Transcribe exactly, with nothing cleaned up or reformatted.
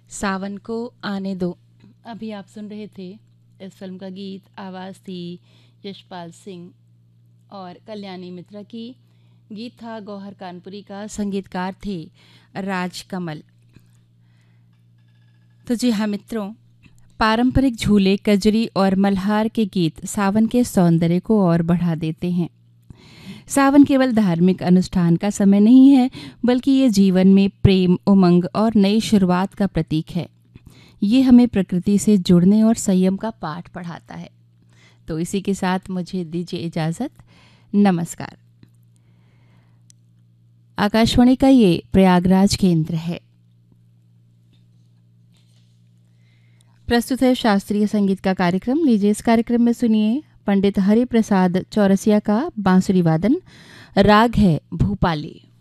सावन को आने दो। अभी आप सुन रहे थे इस फिल्म का गीत। आवाज़ थी यशपाल सिंह और कल्याणी मित्रा की। गीत था गौहर कानपुरी का, संगीतकार थे राज कमल। तो जी हाँ मित्रों, पारंपरिक झूले, कजरी और मल्हार के गीत सावन के सौंदर्य को और बढ़ा देते हैं। सावन केवल धार्मिक अनुष्ठान का समय नहीं है, बल्कि ये जीवन में प्रेम, उमंग और नई शुरुआत का प्रतीक है। ये हमें प्रकृति से जुड़ने और संयम का पाठ पढ़ाता है। तो इसी के साथ मुझे दीजिए इजाज़त। नमस्कार। आकाशवाणी का ये प्रयागराज केंद्र है। प्रस्तुत है शास्त्रीय संगीत का कार्यक्रम। लीजिए इस कार्यक्रम में सुनिए पंडित हरिप्रसाद चौरसिया का बांसुरी वादन। राग है भूपाली।